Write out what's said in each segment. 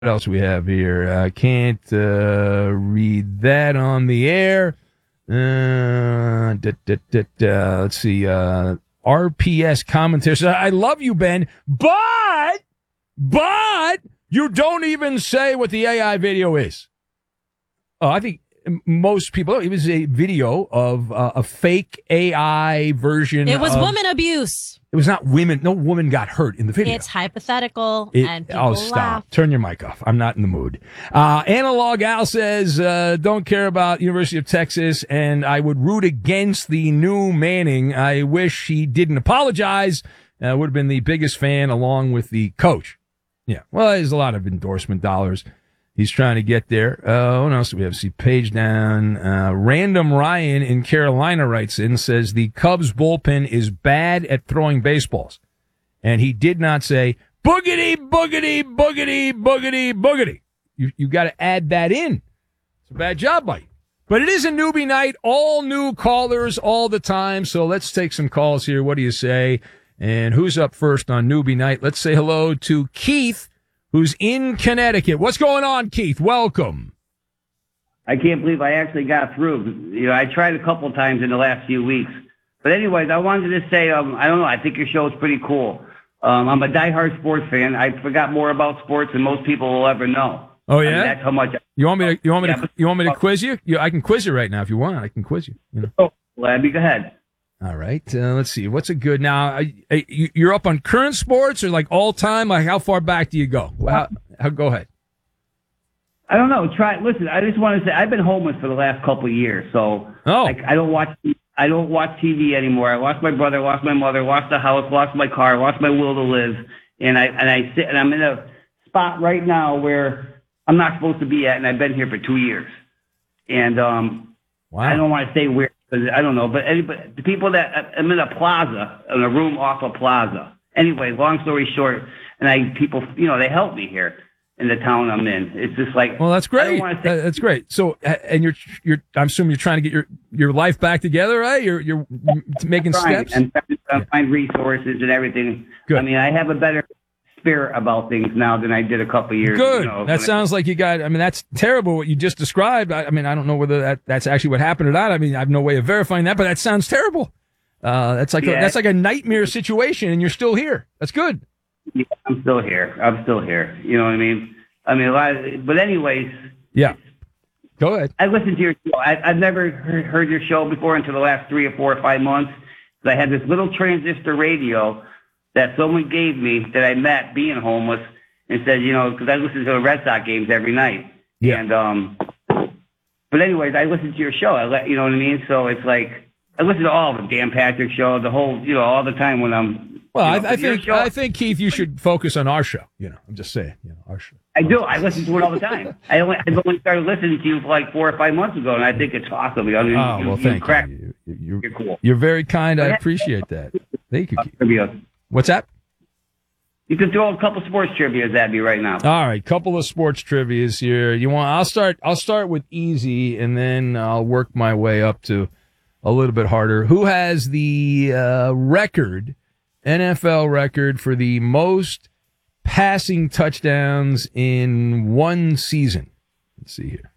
What else we have here? I can't read that on the air. Let's see. RPS commentary says, I love you, Ben, but you don't even say what the AI video is. Oh, I think most people, it was a video of a fake AI version. It was woman abuse. It was not women. No woman got hurt in the video. It's hypothetical, and people stop. laugh. Turn your mic off. I'm not in the mood. Analog Al says, don't care about University of Texas, and I would root against the new Manning. I wish he didn't apologize. Would have been the biggest fan along with the coach. Yeah, well, there's a lot of endorsement dollars he's trying to get there. What else do we have? See, page down. Random Ryan in Carolina writes in, says the Cubs bullpen is bad at throwing baseballs. And he did not say, boogity, boogity, boogity, boogity, boogity. You got to add that in. It's a bad job by you. But it is a newbie night, all new callers all the time. So let's take some calls here. What do you say? And who's up first on newbie night? Let's say hello to Keith, who's in Connecticut. What's going on, Keith? Welcome. I can't believe I actually got through. You know, I tried a couple times in the last few weeks. But anyways, I wanted to say, I don't know, I think your show is pretty cool. I'm a diehard sports fan. I forgot more about sports than most people will ever know. Oh, yeah? I mean, that's how much. You want me to quiz you? I can quiz you right now if you want. I can quiz you. You know? Oh, Labby, go ahead. All right. Let's see. What's a good now? You're up on current sports or like all time? Like how far back do you go? Go ahead. I don't know. Listen, I just want to say I've been homeless for the last couple of years, so I don't watch TV anymore. I lost my brother, lost my mother, lost the house, lost my car, lost my will to live, and I sit and I'm in a spot right now where I'm not supposed to be at, and I've been here for 2 years, and wow. I don't want to say where. I don't know, but the people that I'm in a plaza, in a room off a plaza. Anyway, long story short, and people, they help me here in the town I'm in. It's just like, well, that's great. That's great. So, and you're, I'm assuming you're trying to get your life back together, right? You're making steps and find resources and everything. Good. I mean, I have a better spirit about things now than I did a couple of years ago. Good. That sounds like you got, I mean, that's terrible what you just described. I mean, I don't know whether that's actually what happened or not. I mean, I have no way of verifying that, but that sounds terrible. That's like a nightmare situation and you're still here. That's good. Yeah, I'm still here. You know what I mean? I mean, but anyways. Yeah. Go ahead. I listened to your show. I've never heard your show before until the last 3 or 4 or 5 months. I had this little transistor radio that someone gave me that I met being homeless and said, because I listen to the Red Sox games every night. Yeah. And, but anyways, I listen to your show. You know what I mean? So it's like, I listen to all of them, Dan Patrick show, the whole, all the time when I'm. Well, I think, Keith, you should focus on our show. I'm just saying, our show. I do. I listen to it all the time. I've only started listening to you for like 4 or 5 months ago, and I think it's awesome. I mean, thank you. You're cool. You're very kind. I appreciate that. Thank you, Keith. What's that? You can throw a couple sports trivias at me right now. All right, couple of sports trivias here. I'll start with easy, and then I'll work my way up to a little bit harder. Who has the NFL record for the most passing touchdowns in one season? Let's see here.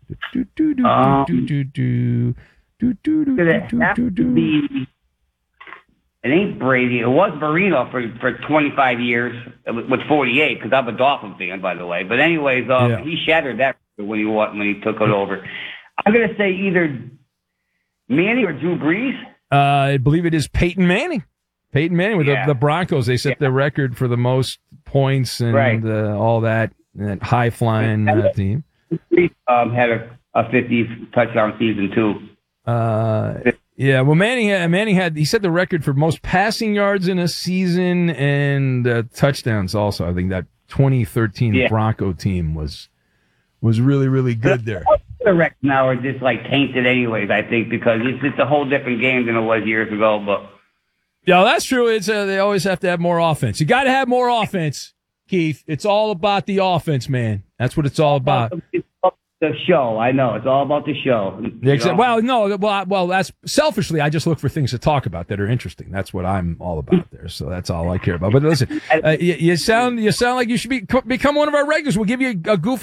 It ain't Brady. It was Marino for 25 years with 48, because I'm a Dolphin fan, by the way. But anyways, he shattered that when he took it over. I'm going to say either Manning or Drew Brees. I believe it is Peyton Manning. Peyton Manning with the Broncos. They set the record for the most points and all that high-flying team. Had a 50 touchdown season, too. Yeah, well, Manning he set the record for most passing yards in a season and touchdowns also. I think that 2013 Bronco team was really, really good there. The records now are just like tainted anyways, I think, because it's a whole different game than it was years ago. But yeah, that's true. It's they always have to have more offense. You got to have more offense, Keith. It's all about the offense, man. That's what it's all about. The show, I know. It's all about the show. Well, no, well, that's selfishly. I just look for things to talk about that are interesting. That's what I'm all about there. So that's all I care about. But listen, you sound like you should become one of our regulars. We'll give you a goofy